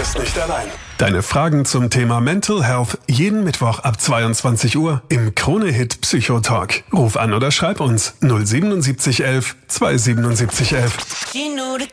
bist nicht allein. Deine Fragen zum Thema Mental Health jeden Mittwoch ab 22 Uhr im Krone-Hit Psychotalk. Ruf an oder schreib uns 07711 27711.